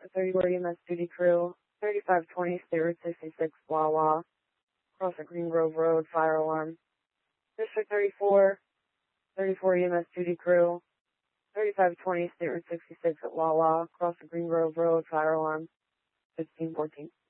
District 34 EMS duty crew, 3520 State Route 66, Wawa, cross at Green Grove Road, fire alarm. District 34 EMS duty crew, 3520 State Route 66 at Wawa, cross at Green Grove Road, fire alarm, 1514.